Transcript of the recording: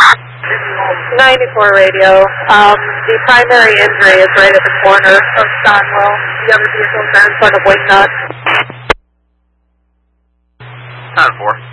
94 radio. The primary injury is right at the corner of Stonewall. The other vehicles are in front of Wingnut. 9-4.